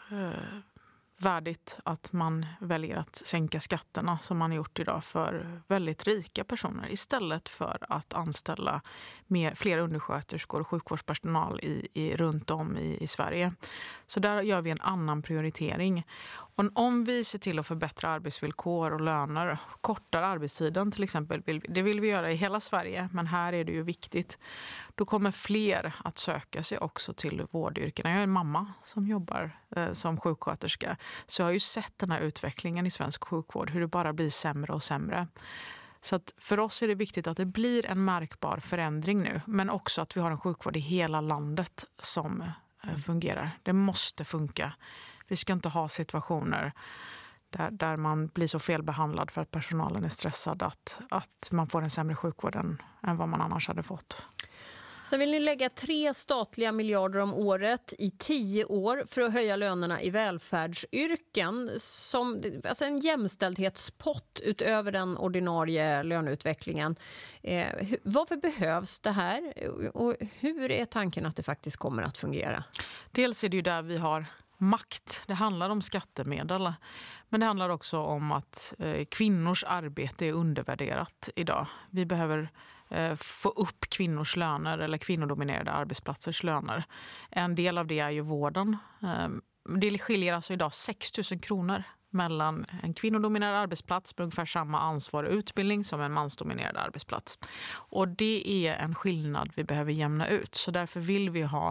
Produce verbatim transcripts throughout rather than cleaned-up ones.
eh, värdigt att man väljer att sänka skatterna som man har gjort idag för väldigt rika personer istället för att anställa mer, fler undersköterskor och sjukvårdspersonal i, i, runt om i, i Sverige. Så där gör vi en annan prioritering. Och om vi ser till att förbättra arbetsvillkor och löner, kortar arbetstiden till exempel, vill, det vill vi göra i hela Sverige, men här är det ju viktigt. Då kommer fler att söka sig också till vårdyrkena. Jag är en mamma som jobbar eh, som sjuksköterska. Så jag har ju sett den här utvecklingen i svensk sjukvård, hur det bara blir sämre och sämre. Så att för oss är det viktigt att det blir en märkbar förändring nu, men också att vi har en sjukvård i hela landet som eh, fungerar. Det måste funka. Vi ska inte ha situationer där, där man blir så felbehandlad för att personalen är stressad att, att man får en sämre sjukvård än, än vad man annars hade fått. Sen vill ni lägga tre statliga miljarder om året i tio år för att höja lönerna i välfärdsyrken. Som, alltså en jämställdhetspott utöver den ordinarie löneutvecklingen. Eh, varför behövs det här och hur är tanken att det faktiskt kommer att fungera? Dels är det ju där vi har makt. Det handlar om skattemedel. Men det handlar också om att eh, kvinnors arbete är undervärderat idag. Vi behöver eh, få upp kvinnors löner eller kvinnodominerade arbetsplatsers löner. En del av det är ju vården. Eh, det skiljer alltså idag sex tusen kronor mellan en kvinnodominerad arbetsplats med ungefär samma ansvar och utbildning som en mansdominerad arbetsplats. Och det är en skillnad vi behöver jämna ut. Så därför vill vi ha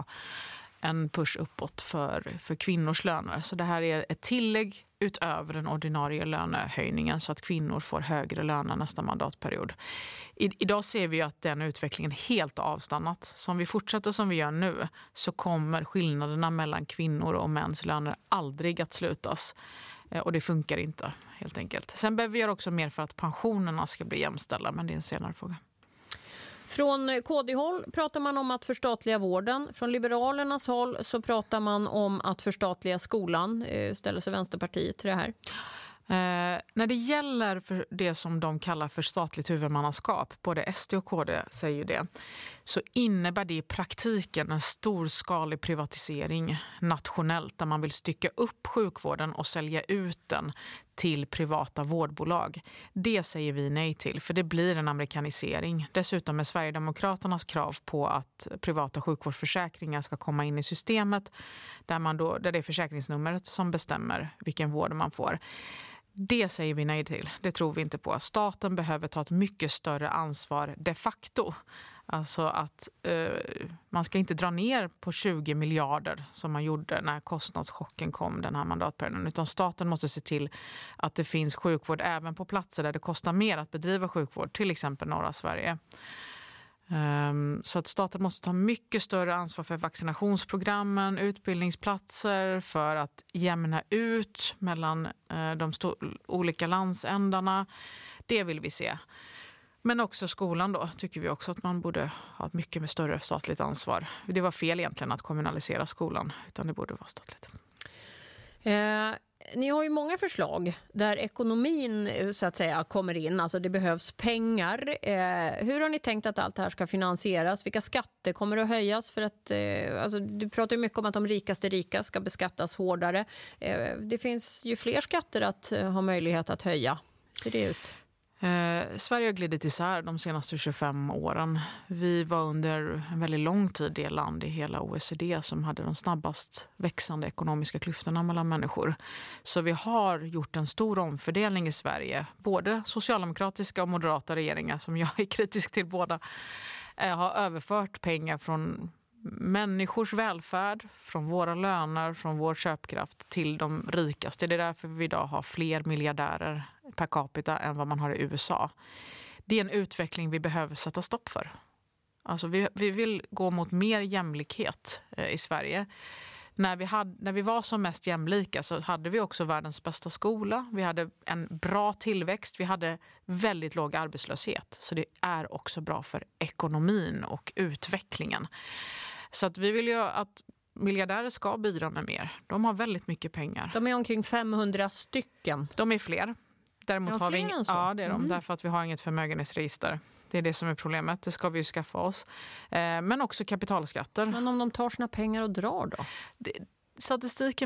en push uppåt för, för kvinnors löner. Så det här är ett tillägg utöver den ordinarie lönehöjningen så att kvinnor får högre löner nästa mandatperiod. I, idag ser vi att den utvecklingen helt avstannat. Så om vi fortsätter som vi gör nu så kommer skillnaderna mellan kvinnor och mäns löner aldrig att slutas. Och det funkar inte helt enkelt. Sen behöver vi göra också mer för att pensionerna ska bli jämställda, men det är en senare fråga. Från K D-håll pratar man om att förstatliga vården. Från Liberalernas håll så pratar man om att förstatliga skolan. Ställer sig Vänsterpartiet till det här? Eh, när det gäller för det som de kallar för statligt huvudmannaskap, både S D och K D säger det, så innebär det i praktiken en storskalig privatisering nationellt där man vill stycka upp sjukvården och sälja ut den till privata vårdbolag. Det säger vi nej till, för det blir en amerikanisering. Dessutom är Sverigedemokraternas krav på att privata sjukvårdsförsäkringar ska komma in i systemet där, man då, där det är försäkringsnumret som bestämmer vilken vård man får. Det säger vi nej till. Det tror vi inte på. Staten behöver ta ett mycket större ansvar de facto. Alltså att eh, man ska inte dra ner på tjugo miljarder som man gjorde när kostnadschocken kom den här mandatperioden. Utan staten måste se till att det finns sjukvård även på platser där det kostar mer att bedriva sjukvård. Till exempel norra Sverige. Um, så att staten måste ta mycket större ansvar för vaccinationsprogrammen, utbildningsplatser, för att jämna ut mellan uh, de sto- olika landsändarna. Det vill vi se. Men också skolan då tycker vi också att man borde ha ett mycket med större statligt ansvar. Det var fel egentligen att kommunalisera skolan, utan det borde vara statligt. Eh, ni har ju många förslag där ekonomin så att säga kommer in, alltså det behövs pengar. Eh, hur har ni tänkt att allt det här ska finansieras? Vilka skatter kommer att höjas? För att, eh, alltså, du pratar ju mycket om att de rikaste rika ska beskattas hårdare. Eh, det finns ju fler skatter att eh, ha möjlighet att höja. Hur ser det ut? Eh, Sverige har glidit isär de senaste tjugofem åren. Vi var under en väldigt lång tid det land i hela O E C D som hade de snabbast växande ekonomiska klyftorna mellan människor. Så vi har gjort en stor omfördelning i Sverige. Både socialdemokratiska och moderata regeringar, som jag är kritisk till båda, eh, har överfört pengar från människors välfärd, från våra löner, från vår köpkraft till de rikaste. Det är därför vi idag har fler miljardärer per capita än vad man har i U S A. Det är en utveckling vi behöver sätta stopp för. Alltså vi, vi vill gå mot mer jämlikhet eh, i Sverige. När vi, hade, när vi var som mest jämlika så hade vi också världens bästa skola. Vi hade en bra tillväxt. Vi hade väldigt låg arbetslöshet. Så det är också bra för ekonomin och utvecklingen. Så att vi vill ju att miljardärer ska bidra med mer. De har väldigt mycket pengar. De är omkring femhundra stycken. De är fler. Däremot ja, har vi ing- ja, det är de, mm. därför att vi har inget förmögenhetsregister. Det är det som är problemet. Det ska vi ju skaffa oss. Eh, men också kapitalskatter. Men om de tar sina pengar och drar då? Det, statistiken